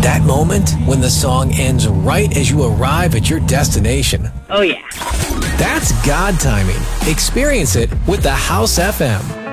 That moment when the song ends right as you arrive at your destination. Oh, yeah. That's God timing. Experience it with the House FM.